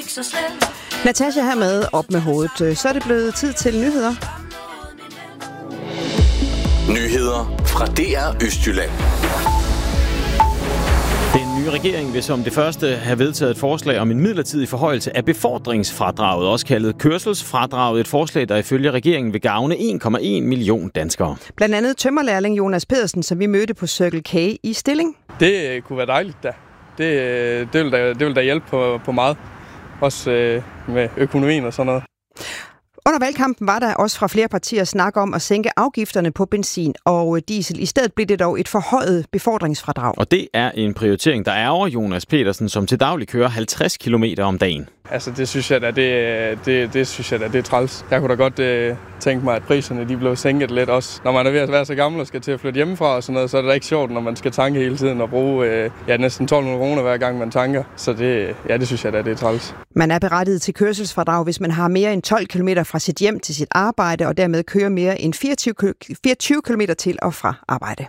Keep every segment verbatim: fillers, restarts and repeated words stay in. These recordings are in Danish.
ikke så slemt. Natasha her med op med hovedet. Så er det blevet tid til nyheder. Nyheder fra D R Østjylland. Den nye regering vil som det første have vedtaget et forslag om en midlertidig forhøjelse af befordringsfradraget, også kaldet kørselsfradraget. Et forslag, der ifølge regeringen vil gavne en komma en million danskere. Blandt andet tømmerlærling Jonas Pedersen, som vi mødte på Circle K i Stilling. Det kunne være dejligt da. Det, det, vil, da, det vil da hjælpe på, på meget. Også øh, med økonomien og sådan noget. Under valgkampen var der også fra flere partier snak om at sænke afgifterne på benzin og diesel. I stedet blev det dog et forhøjet befordringsfradrag. Og det er en prioritering, der ærger Jonas Pedersen, som til daglig kører halvtreds kilometer om dagen. Altså det synes jeg da, det, det, det synes jeg da, det er træls. Jeg kunne da godt øh, tænke mig, at priserne de blev sænket lidt også. Når man er ved at være så gammel og skal til at flytte hjemmefra og sådan noget, så er det da ikke sjovt, når man skal tanke hele tiden og bruge øh, ja, næsten tolv hundrede kroner hver gang man tanker. Så det, ja, det synes jeg da, det er træls. Man er berettiget til kørselsfradrag, hvis man har mere end tolv kilometer fra sit hjem til sit arbejde, og dermed kører mere end fireogtyve kilometer til og fra arbejde.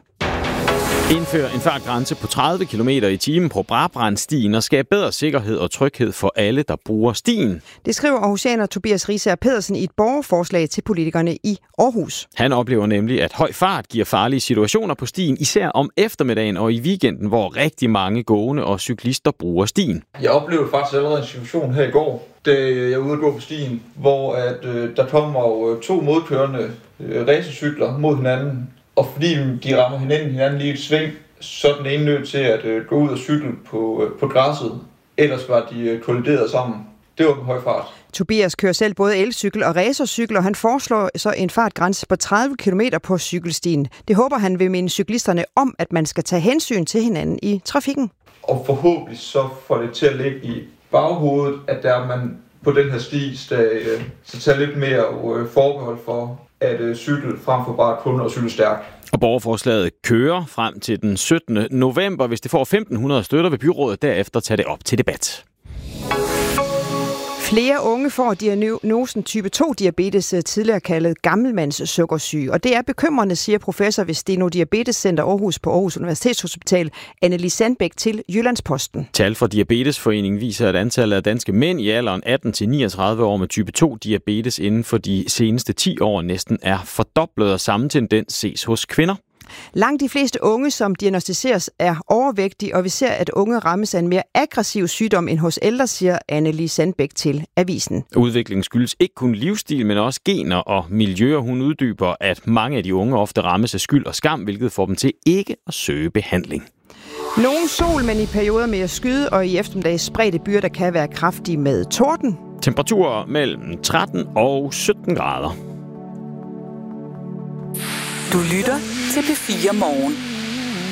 Indfør en fartgrænse på tredive kilometer i timen på Brabrandstien og skabe bedre sikkerhed og tryghed for alle, der bruger stien. Det skriver aarhusianer Tobias Riisager Pedersen i et borgerforslag til politikerne i Aarhus. Han oplever nemlig, at høj fart giver farlige situationer på stien, især om eftermiddagen og i weekenden, hvor rigtig mange gående og cyklister bruger stien. Jeg oplevede faktisk allerede en situation her i går, da jeg var ude at gå på stien, hvor at, øh, der kommer to modkørende øh, racercykler mod hinanden. Og fordi de rammer hinanden, hinanden lige et sving, så er den ene nødt til at øh, gå ud og cykle på, øh, på græsset. Ellers var de øh, kollideret sammen. Det var på høj fart. Tobias kører selv både elcykel og racercykel, og han foreslår så en fartgrænse på tredive kilometer på cykelstien. Det håber han vil minde cyklisterne om, at man skal tage hensyn til hinanden i trafikken. Og forhåbentlig så får det til at ligge i baghovedet, at der man på den her sti skal øh, så tage lidt mere øh, forbehold for at øh, cykle frem for bare kun at cykle stærkt. Og borgerforslaget kører frem til den syttende november. Hvis det får femten hundrede støtter, vil byrådet derefter tage det op til debat. Flere unge får diagnosen type to diabetes, tidligere kaldet gammelmands sukkersyge. Og det er bekymrende, siger professor ved Steno Diabetes Center Aarhus på Aarhus Universitetshospital, Anneli Sandbæk til Jyllandsposten. Tal fra Diabetesforeningen viser, at antallet af danske mænd i alderen atten til niogtredive år med type to diabetes inden for de seneste ti år næsten er fordoblet, og samme tendens ses hos kvinder. Langt de fleste unge, som diagnostiseres, er overvægtige, og vi ser, at unge rammes af en mere aggressiv sygdom end hos ældre, siger Anneli Sandbæk til avisen. Udviklingen skyldes ikke kun livsstil, men også gener og miljøer. Hun uddyber, at mange af de unge ofte rammes af skyld og skam, hvilket får dem til ikke at søge behandling. Nogen sol, men i perioder med at skyde, og i eftermiddag spredte byer, der kan være kraftige med torden. Temperaturer mellem tretten og sytten grader. Du lytter til P fire Morgen.